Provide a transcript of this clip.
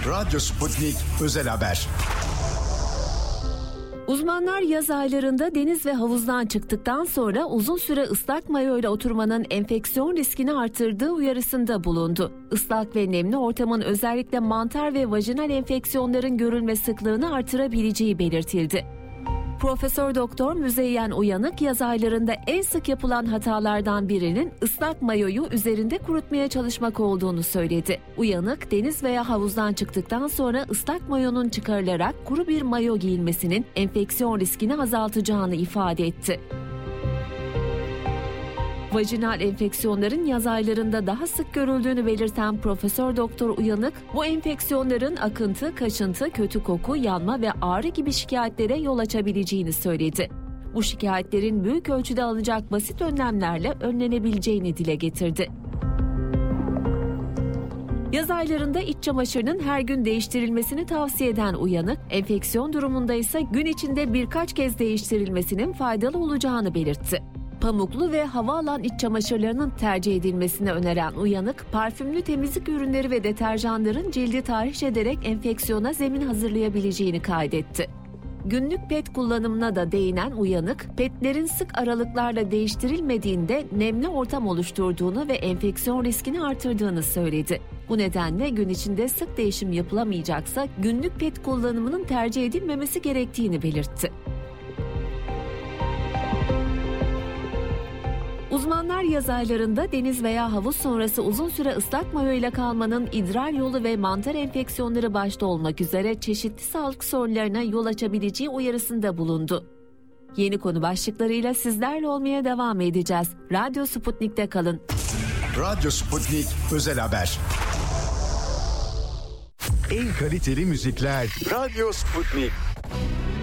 Radyo Sputnik Özel Haber. Uzmanlar yaz aylarında deniz ve havuzdan çıktıktan sonra uzun süre ıslak mayoyla oturmanın enfeksiyon riskini artırdığı uyarısında bulundu. Islak ve nemli ortamın özellikle mantar ve vajinal enfeksiyonların görülme sıklığını artırabileceği belirtildi. Profesör Doktor Müzeyyen Uyanık yaz aylarında en sık yapılan hatalardan birinin ıslak mayoyu üzerinde kurutmaya çalışmak olduğunu söyledi. Uyanık, deniz veya havuzdan çıktıktan sonra ıslak mayonun çıkarılarak kuru bir mayo giyilmesinin enfeksiyon riskini azaltacağını ifade etti. Vajinal enfeksiyonların yaz aylarında daha sık görüldüğünü belirten Profesör Doktor Uyanık, bu enfeksiyonların akıntı, kaşıntı, kötü koku, yanma ve ağrı gibi şikayetlere yol açabileceğini söyledi. Bu şikayetlerin büyük ölçüde alınacak basit önlemlerle önlenebileceğini dile getirdi. Yaz aylarında iç çamaşırının her gün değiştirilmesini tavsiye eden Uyanık, enfeksiyon durumunda ise gün içinde birkaç kez değiştirilmesinin faydalı olacağını belirtti. Pamuklu ve hava alan iç çamaşırlarının tercih edilmesini öneren Uyanık, parfümlü temizlik ürünleri ve deterjanların cildi tahriş ederek enfeksiyona zemin hazırlayabileceğini kaydetti. Günlük pet kullanımına da değinen Uyanık, petlerin sık aralıklarla değiştirilmediğinde nemli ortam oluşturduğunu ve enfeksiyon riskini artırdığını söyledi. Bu nedenle gün içinde sık değişim yapılamayacaksa günlük pet kullanımının tercih edilmemesi gerektiğini belirtti. Uzmanlar yaz aylarında deniz veya havuz sonrası uzun süre ıslak mayo ile kalmanın idrar yolu ve mantar enfeksiyonları başta olmak üzere çeşitli sağlık sorunlarına yol açabileceği uyarısında bulundu. Yeni konu başlıklarıyla sizlerle olmaya devam edeceğiz. Radyo Sputnik'te kalın. Radyo Sputnik Özel Haber. En kaliteli müzikler Radyo Sputnik.